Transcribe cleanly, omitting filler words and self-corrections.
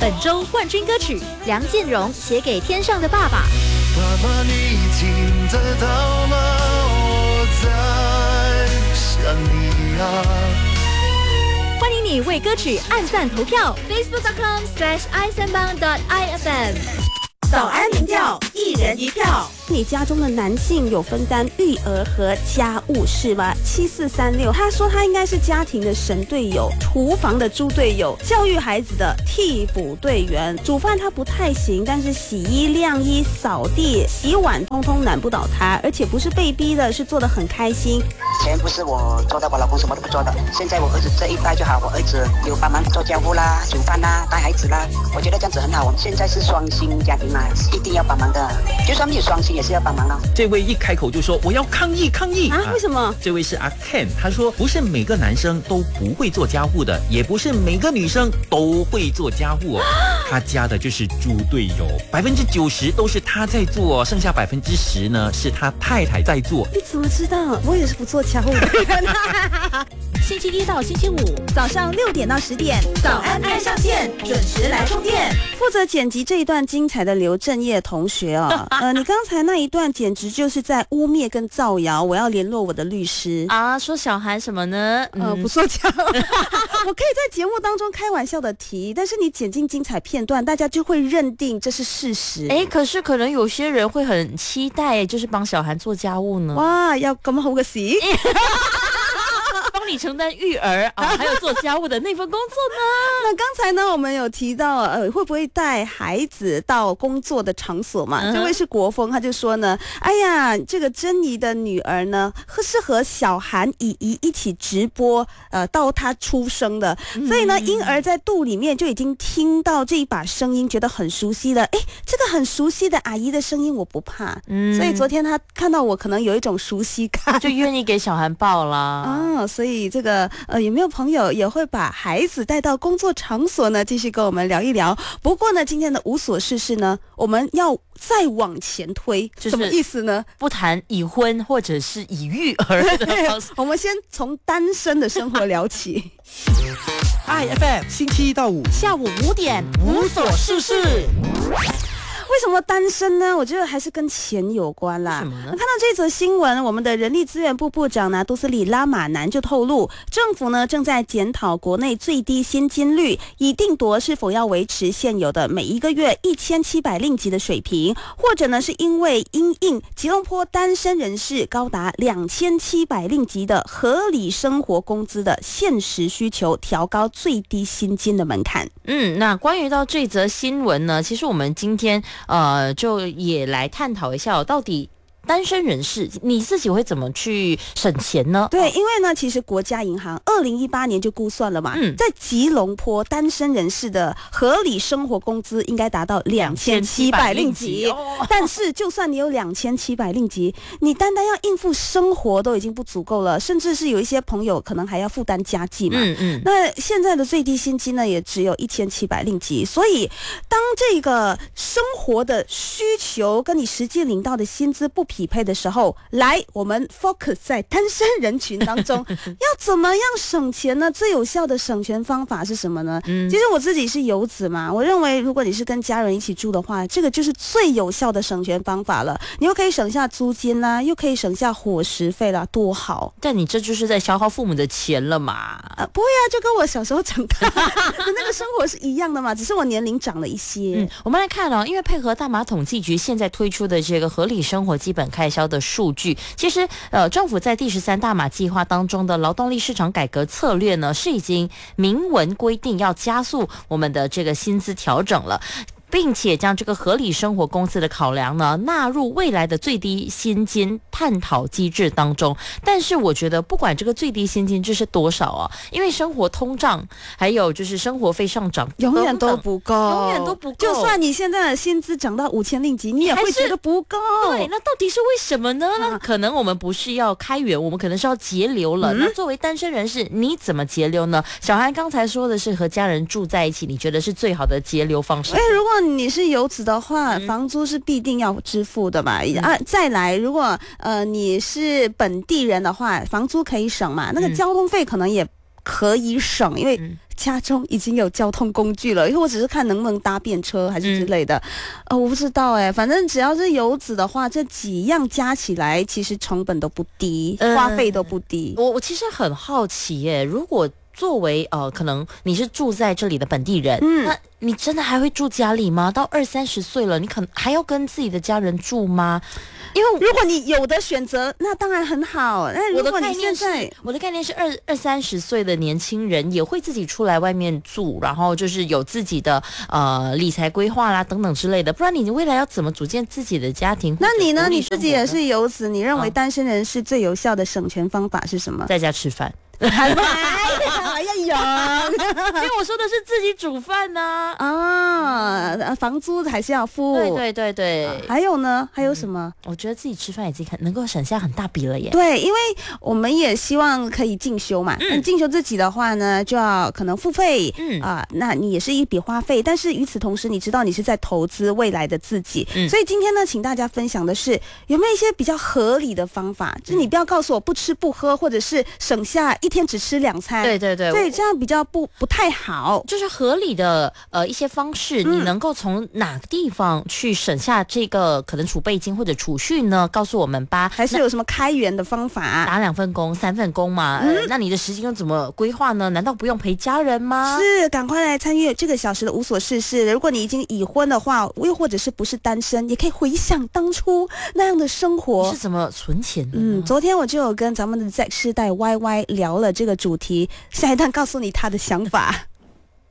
本周冠军歌曲梁建荣写给天上的爸爸。 爸爸，你听得到吗？我在想你啊。 欢迎你为歌曲按赞投票 facebook.com/isanbang.ifm。早安民调，一人一票。 你家中的男性有分担育儿和家务事吗？7436，他说他应该是家庭的神队友，厨房的猪队友，教育孩子的替补队员。煮饭他不太行，但是洗衣、晾衣、扫地、洗碗通通难不倒他，而且不是被逼的，是做得很开心。 以前不是我做的，我老公什么都不做的。现在我儿子这一代就好，我儿子有帮忙做家务啦、煮饭啦、带孩子啦，我觉得这样子很好。现在是双薪家庭嘛，一定要帮忙的，就算没有双薪也是要帮忙的。 这位一开口就说我要抗议啊？为什么？ 这位是阿 Ken， 他说不是每个男生都不会做家务的，也不是每个女生都会做家务哦。他家的就是猪队友，90%都是他在做，剩下10%呢是他太太在做。 你怎么知道？我也是不做家务的人。 星期一到星期五早上6点到10点，早安爱上线，准时来充电。 负责剪辑这一段精彩的刘正业同学哦，你刚才那一段简直就是在污蔑跟造谣，我要联络我的律师啊！说小韩什么呢？ 不说家务，我可以在节目当中开玩笑的提，但是你剪进精彩片段，大家就会认定这是事实。 可是可能有些人会很期待，就是帮小韩做家务呢。 哇，要咁好嘅事。 帮你承担育儿还有做家务的那份工作呢？ 那刚才呢，我们有提到会不会带孩子到工作的场所嘛？这位是国风，他就说呢，哎呀，这个珍妮的女儿呢是和小韩姨姨一起直播到她出生的，所以呢，婴儿在肚里面就已经听到这一把声音，觉得很熟悉了。这个很熟悉的阿姨的声音我不怕，所以昨天他看到我可能有一种熟悉感， 就愿意给小韩抱啦。 所以这个有没有朋友也会把孩子带到工作场所呢？继续跟我们聊一聊。不过呢，今天的无所事事呢，我们要再往前推，什么意思呢？ 不谈已婚或者是已育儿的方式， 我们先从单身的生活聊起。 IFM 星期一到五下午5点无所事事。 为什么单身呢？我觉得还是跟钱有关啦。 什么呢？ 看到这则新闻，我们的人力资源部部长呢，杜斯里拉马南就透露，政府呢正在检讨国内最低薪金率，以定夺是否要维持现有的每一个月1700令吉的水平，或者呢是因为因应吉隆坡单身人士高达2700令吉的合理生活工资的现实需求，调高最低薪金的门槛。 那关于到这则新闻呢，其实我们今天就也来探讨一下到底单身人士你自己会怎么去省钱呢？ 对，因为呢其实国家银行2018年就估算了嘛，在吉隆坡单身人士的合理生活工资应该达到2700令吉，但是就算你有2700令吉，你单单要应付生活都已经不足够了，甚至是有一些朋友可能还要负担家计嘛。那现在的最低薪金呢也只有1700令吉，所以当这个生活的需求跟你实际领到的薪资不匹配的时候，来我们 focus 在单身人群当中要怎么样省钱呢？最有效的省钱方法是什么呢？其实我自己是游子嘛，我认为如果你是跟家人一起住的话，这个就是最有效的省钱方法了。你又可以省下租金啦，又可以省下伙食费啦，多好。 但你这就是在消耗父母的钱了嘛。 不会啊，就跟我小时候长大的那个生活是一样的嘛，只是我年龄长了一些。 我们来看因为配合大马统计局现在推出的这个合理生活基本开销的数据，其实政府在第13大马计划当中的劳动力市场改革策略呢，是已经明文规定要加速我们的这个薪资调整了，并且将这个合理生活工资的考量呢纳入未来的最低薪金探讨机制当中。但是我觉得不管这个最低薪金这是多少因为生活通胀还有就是生活费上涨永远都不够， 永远都不够。 就算你现在的薪资涨到5000令吉，你也会觉得不够。 对，那到底是为什么呢？那可能我们不是要开源，我们可能是要节流了。那作为单身人士，你怎么节流呢？小韩刚才说的是和家人住在一起，你觉得是最好的节流方式？ 如果你是游子的话，房租是必定要支付的嘛。再来，如果你是本地人的话，房租可以省嘛，那个交通费可能也可以省，因为家中已经有交通工具了，因为我只是看能不能搭便车还是之类的，我不知道反正只要是游子的话，这几样加起来其实成本都不低，花费都不低。 我其实很好奇耶，如果作为可能你是住在这里的本地人，那你真的还会住家里吗？到20-30岁了，你可能还要跟自己的家人住吗？因为如果你有的选择，那当然很好。那如果你现在， 我的概念是20-30岁的年轻人也会自己出来外面住，然后就是有自己的理财规划啦等等之类的。不然你未来要怎么组建自己的家庭？ 那你呢？你自己也是游子，你认为单身人士最有效的省钱方法是什么？ 在家吃饭。 还要有， 因为我说的是自己煮饭呢。 房租还是要付。 对。 还有呢？还有什么？ 我觉得自己吃饭也自己能够省下很大笔了耶。 对，因为我们也希望可以进修嘛。进修自己的话呢，就要可能付费。那你也是一笔花费，但是与此同时，你知道你是在投资未来的自己。所以今天呢，请大家分享的是有没有一些比较合理的方法？就是你不要告诉我不吃不喝，或者是省下一天只吃2餐。 对， 这样比较不太好。 就是合理的一些方式，你能够从哪个地方去省下这个可能储备金或者储蓄呢？告诉我们吧。 还是有什么开源的方法？ 打2份工、3份工嘛。那你的时间又怎么规划呢？难道不用陪家人吗？ 是，赶快来参与这个小时的无所事事。如果你已经已婚的话，又或者是不是单身，也可以回想当初那样的生活。 你是怎么存钱的呢？ 昨天我就有跟咱们的 Z 世代 YY 聊了这个主题，下一段告诉你他的想法。